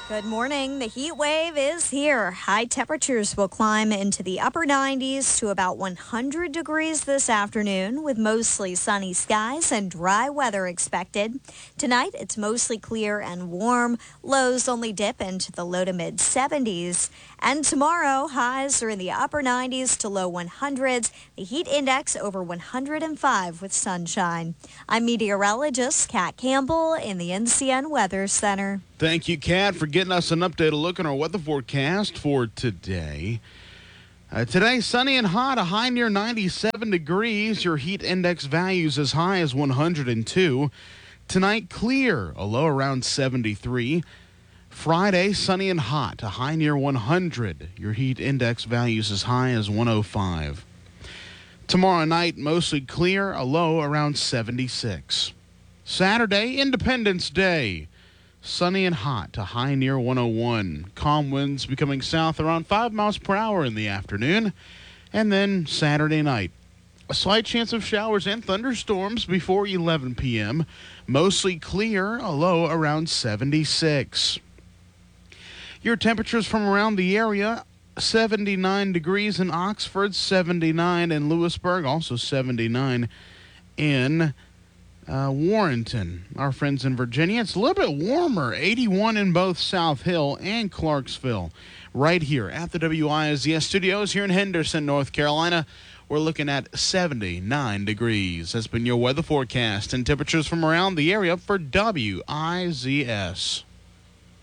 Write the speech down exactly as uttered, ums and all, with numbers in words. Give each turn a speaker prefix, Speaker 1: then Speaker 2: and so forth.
Speaker 1: Good morning. The heat wave is here. High temperatures will climb into the upper nineties to about one hundred degrees this afternoon, with mostly sunny skies and dry weather expected. Tonight, it's mostly clear and warm. Lows only dip into the low to mid seventies. And tomorrow, highs are in the upper nineties to low hundreds. The heat index over one hundred five with sunshine. I'm meteorologist Kat Campbell in the N C N Weather Center.
Speaker 2: Thank you, Kat, for getting us an updated look on our weather forecast for today. Uh, today, sunny and hot, a high near ninety-seven degrees. Your heat index values as high as one hundred two. Tonight, clear, a low around seventy-three. Friday, sunny and hot, a high near one hundred. Your heat index values as high as one oh five. Tomorrow night, mostly clear, a low around seventy-six. Saturday, Independence Day. Sunny and hot, a high near one oh one. Calm winds becoming south around five miles per hour in the afternoon. And then Saturday night, a slight chance of showers and thunderstorms before eleven p.m. Mostly clear, a low around seventy-six. Your temperatures from around the area, seventy-nine degrees in Oxford, seventy-nine in Lewisburg, also seventy-nine in Uh, Warrenton, our friends in Virginia. It's a little bit warmer, eighty-one in both South Hill and Clarksville. Right here at the W I Z S studios here in Henderson, North Carolina, we're looking at seventy-nine degrees. That's been your weather forecast and temperatures from around the area for W I Z S.